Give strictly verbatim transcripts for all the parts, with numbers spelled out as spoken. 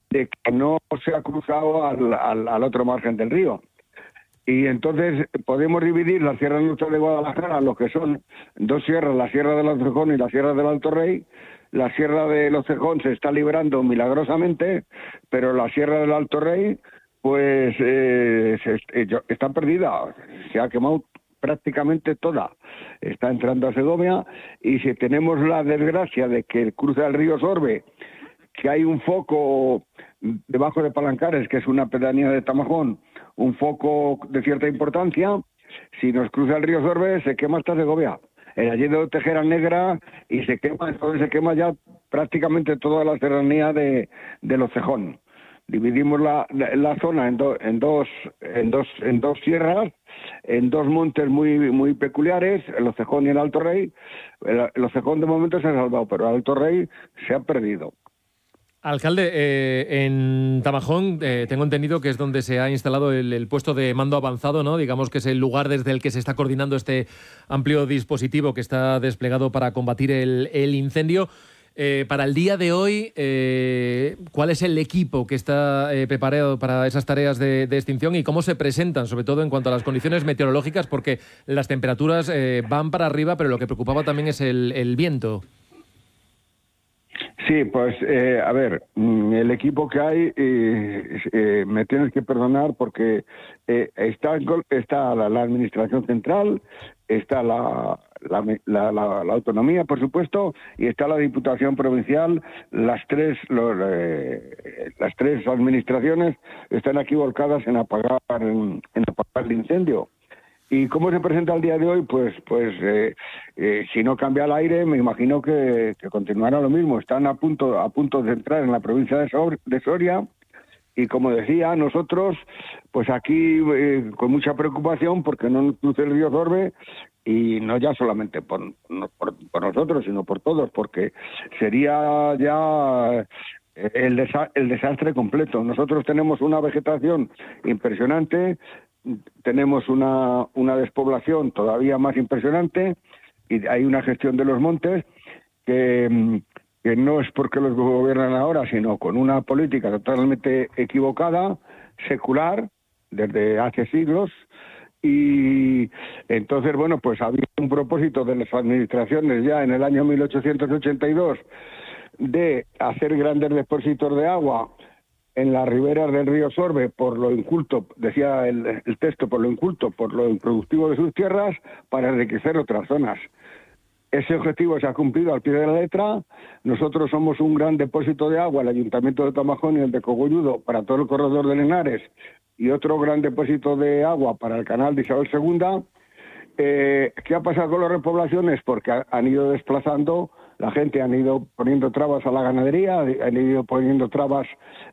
de que no se ha cruzado al, al, al otro margen del río. Y entonces podemos dividir la Sierra Norte de Guadalajara, lo que son dos sierras, la Sierra del Cejón y la Sierra del Alto Rey. La Sierra de los Cejón se está librando milagrosamente, pero la Sierra del Alto Rey, pues eh, se, eh, está perdida, se ha quemado prácticamente toda. Está entrando a Segovia, y si tenemos la desgracia de que cruza el río Sorbe, que hay un foco debajo de Palancares, que es una pedanía de Tamajón, un foco de cierta importancia, si nos cruza el río Sorbe se quema hasta Segovia. El Alledo de Tejera Negra, y se quema, entonces se quema ya prácticamente toda la serranía de, de los Cejón. Dividimos la, la, la zona en, do, en dos en dos en dos sierras, en dos montes muy muy peculiares, el Cejón y el Alto Rey. El, el Cejón de momento se ha salvado, pero el Alto Rey se ha perdido. Alcalde, eh, en Tamajón eh, tengo entendido que es donde se ha instalado el, el puesto de mando avanzado, ¿no? Digamos que es el lugar desde el que se está coordinando este amplio dispositivo que está desplegado para combatir el, el incendio. Eh, para el día de hoy, eh, ¿cuál es el equipo que está eh, preparado para esas tareas de, de extinción y cómo se presentan, sobre todo en cuanto a las condiciones meteorológicas? Porque las temperaturas eh, van para arriba, pero lo que preocupaba también es el, el viento. Sí, pues eh, a ver, el equipo que hay, eh, eh, me tienes que perdonar porque eh, está, está la, la administración central, está la, la, la, la, la autonomía, por supuesto, y está la Diputación Provincial. Las tres, los, eh, las tres administraciones están aquí volcadas en apagar, en, en apagar el incendio. ¿Y cómo se presenta el día de hoy? Pues, pues eh, eh, si no cambia el aire, me imagino que, que continuará lo mismo. Están a punto, a punto de entrar en la provincia de, Sor- de Soria, y como decía, nosotros, pues aquí eh, con mucha preocupación porque no nos cruce el río Sorbe, y no ya solamente por, no, por, por nosotros, sino por todos, porque sería ya el, desa- el desastre completo. Nosotros tenemos una vegetación impresionante, tenemos una, una despoblación todavía más impresionante, y hay una gestión de los montes que, que no es porque los gobiernan ahora, sino con una política totalmente equivocada, secular, desde hace siglos. Y entonces, bueno, pues había un propósito de las administraciones ya en el año mil ochocientos ochenta y dos de hacer grandes depósitos de agua en las riberas del río Sorbe, por lo inculto, decía el, el texto, por lo inculto, por lo improductivo de sus tierras, para enriquecer otras zonas. Ese objetivo se ha cumplido al pie de la letra. Nosotros somos un gran depósito de agua, el Ayuntamiento de Tamajón y el de Cogolludo, para todo el corredor de Linares, y otro gran depósito de agua para el canal de Isabel segunda. Eh, ¿Qué ha pasado con las repoblaciones? Porque ha, han ido desplazando, la gente han ido poniendo trabas a la ganadería, han ido poniendo trabas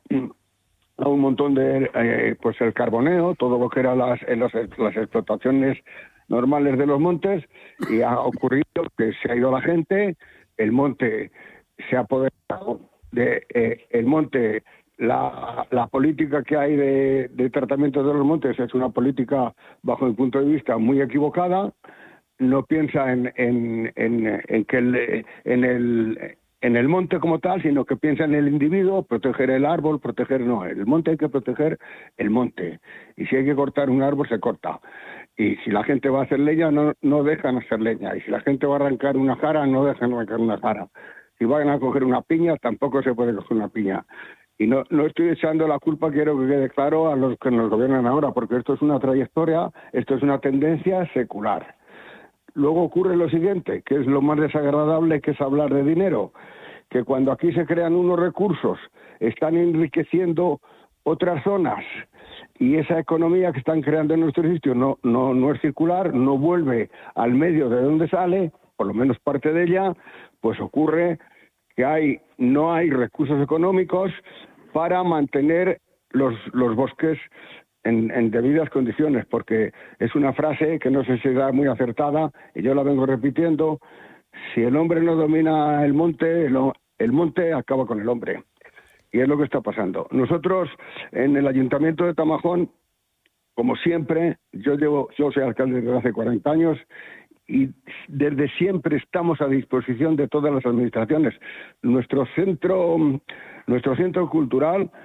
a un montón de, eh, pues el carboneo, todo lo que eran las, las, las explotaciones normales de los montes, y ha ocurrido que se ha ido la gente, el monte se ha apoderado de eh, el monte. La, la política que hay de, de tratamiento de los montes es una política, bajo mi punto de vista, muy equivocada. No piensa en, en, en, en que el, en el en el monte como tal, sino que piensa en el individuo, proteger el árbol, proteger no, el monte hay que proteger el monte, y si hay que cortar un árbol se corta, y si la gente va a hacer leña no, no dejan hacer leña, y si la gente va a arrancar una jara no dejan arrancar una jara, si van a coger una piña tampoco se puede coger una piña. Y no, no estoy echando la culpa, quiero que quede claro, a los que nos gobiernan ahora, porque esto es una trayectoria, esto es una tendencia secular. Luego ocurre lo siguiente, que es lo más desagradable, que es hablar de dinero, que cuando aquí se crean unos recursos, están enriqueciendo otras zonas, y esa economía que están creando en nuestro sitio no, no, no es circular, no vuelve al medio de donde sale, por lo menos parte de ella, pues ocurre que hay, no hay recursos económicos para mantener los, los bosques En, en debidas condiciones, porque es una frase que no sé si da muy acertada, y yo la vengo repitiendo: si el hombre no domina el monte, el, el monte acaba con el hombre. Y es lo que está pasando. Nosotros, en el Ayuntamiento de Tamajón, como siempre, yo llevo, yo soy alcalde desde hace cuarenta años, y desde siempre estamos a disposición de todas las administraciones. Nuestro centro, nuestro centro cultural